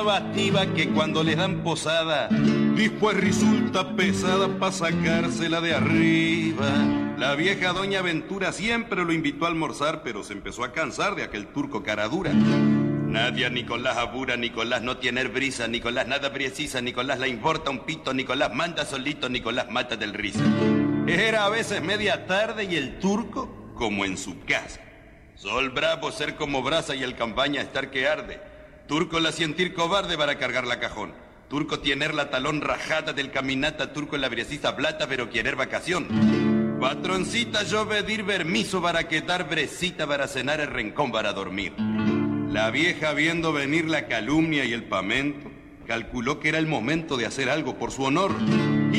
bativa que cuando les dan posada, después resulta pesada pa' sacársela de arriba. La vieja doña Ventura siempre lo invitó a almorzar, pero se empezó a cansar de aquel turco cara dura. Nadia Nicolás abura, Nicolás no tiene brisa, Nicolás nada precisa, Nicolás la importa un pito, Nicolás manda solito, Nicolás mata del risa. Era a veces media tarde y el turco como en su casa. Sol bravo ser como brasa y el campaña estar que arde. Turco la sentir cobarde para cargar la cajón. Turco tener la talón rajada del caminata, turco la brecisa plata pero querer vacación. Patroncita yo pedir permiso para quedar brecita para cenar el rincón para dormir. La vieja viendo venir la calumnia y el pamento, calculó que era el momento de hacer algo por su honor.